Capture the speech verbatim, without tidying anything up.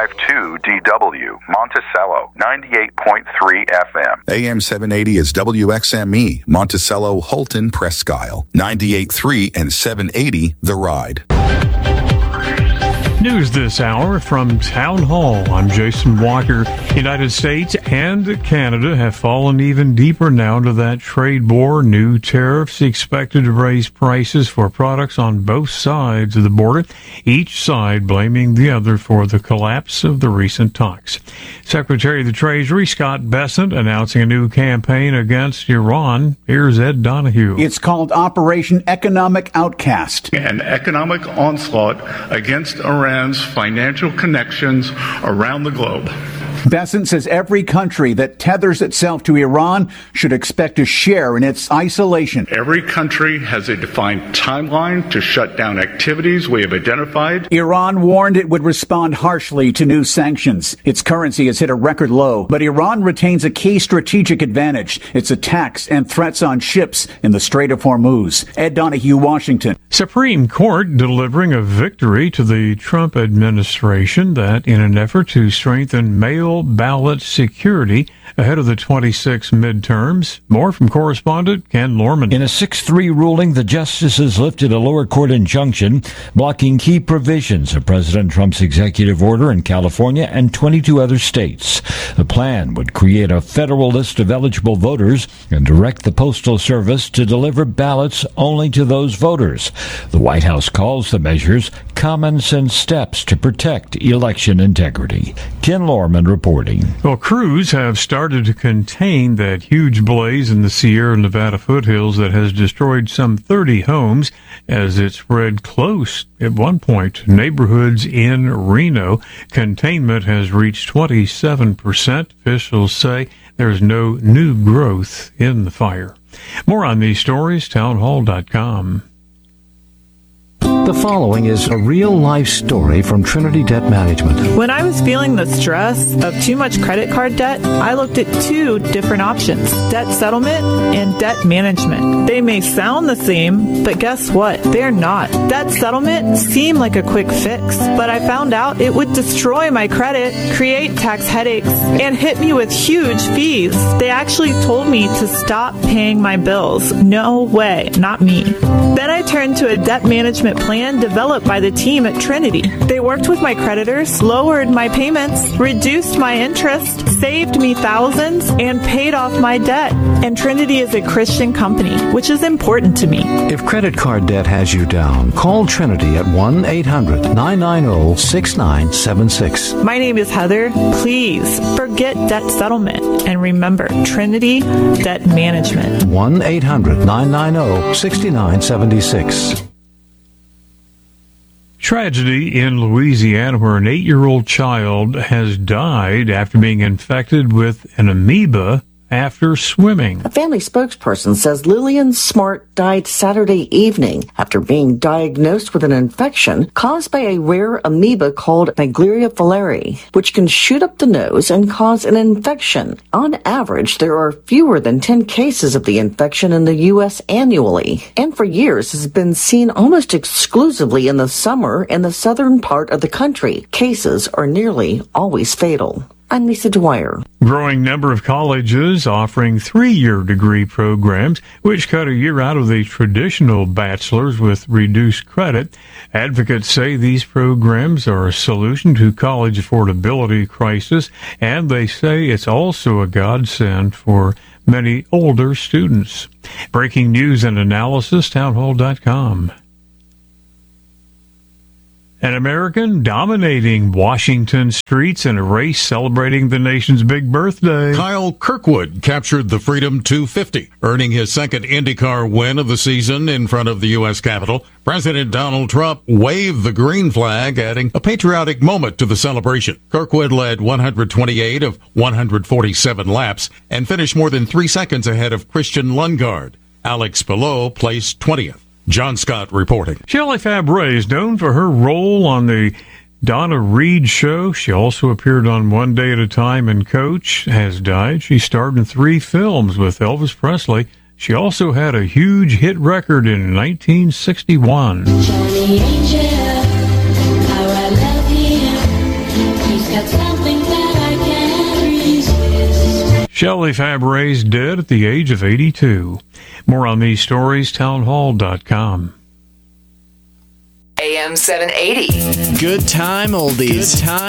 fifty-two D W, Monticello, ninety-eight point three F M. A M seven eighty is W X M E, Monticello, Holton, Presque Isle, ninety-eight point three and seven eighty The Ride. News this hour from Town Hall. I'm Jason Walker. United States and Canada have fallen even deeper now into that trade war. New tariffs expected to raise prices for products on both sides of the border, each side blaming the other for the collapse of the recent talks. Secretary of the Treasury Scott Bessent announcing a new campaign against Iran. Here's Ed Donahue. It's called Operation Economic Outcast. An economic onslaught against Iran's financial connections around the globe. Bessent says every country that tethers itself to Iran should expect a share in its isolation. Every country has a defined timeline to shut down activities we have identified. Iran warned it would respond harshly to new sanctions. Its currency has hit a record low, but Iran retains a key strategic advantage: its attacks and threats on ships in the Strait of Hormuz. Ed Donahue, Washington. Supreme Court delivering a victory to the Trump administration that, in an effort to strengthen mail ballot security ahead of the twenty-six midterms. More from correspondent Ken Lorman. In a six three ruling, the justices lifted a lower court injunction blocking key provisions of President Trump's executive order in California and twenty-two other states. The plan would create a federal list of eligible voters and direct the Postal Service to deliver ballots only to those voters. The White House calls the measures common sense steps to protect election integrity. Ken Lorman reporting. Well, crews have started to contain that huge blaze in the Sierra Nevada foothills that has destroyed some thirty homes as it spread close at one point to neighborhoods in Reno. Containment has reached twenty-seven percent. Officials say there's no new growth in the fire. More on these stories, townhall dot com. The following is a real-life story from Trinity Debt Management. When I was feeling the stress of too much credit card debt, I looked at two different options: debt settlement and debt management. They may sound the same, but guess what? They're not. Debt settlement seemed like a quick fix, but I found out it would destroy my credit, create tax headaches, and hit me with huge fees. They actually told me to stop paying my bills. No way, not me. Then I turned to a debt management plan developed by the team at Trinity. They worked with my creditors, lowered my payments, reduced my interest, saved me thousands, and paid off my debt. And Trinity is a Christian company, which is important to me. If credit card debt has you down, call Trinity at one eight hundred nine nine zero six nine seven six. My name is Heather. Please forget debt settlement and remember Trinity Debt Management. one eight hundred nine nine zero six nine seven six. Tragedy in Louisiana where an eight-year-old child has died after being infected with an amoeba after swimming. A family spokesperson says Lillian Smart died Saturday evening after being diagnosed with an infection caused by a rare amoeba called Naegleria fowleri, which can shoot up the nose and cause an infection. On average, there are fewer than ten cases of the infection in the U S annually, and for years has been seen almost exclusively in the summer in the southern part of the country. Cases are nearly always fatal. I'm Lisa Dwyer. Growing number of colleges offering three-year degree programs, which cut a year out of the traditional bachelor's with reduced credit. Advocates say these programs are a solution to college affordability crisis, and they say it's also a godsend for many older students. Breaking news and analysis, townhall dot com. An American dominating Washington streets in a race celebrating the nation's big birthday. Kyle Kirkwood captured the Freedom two fifty, earning his second IndyCar win of the season in front of the U S Capitol. President Donald Trump waved the green flag, adding a patriotic moment to the celebration. Kirkwood led one hundred twenty-eight of one hundred forty-seven laps and finished more than three seconds ahead of Christian Lundgaard. Alex Palou placed twentieth. John Scott reporting. Shelley Fabre is known for her role on the Donna Reed Show. She also appeared on One Day at a Time and Coach has died. She starred in three films with Elvis Presley. She also had a huge hit record in nineteen sixty-one. Johnny Angel, how I love him. He's got Shelley Fabre is dead at the age of eighty-two. More on these stories, townhall dot com. A M seven eighty. Good time oldies. Good time.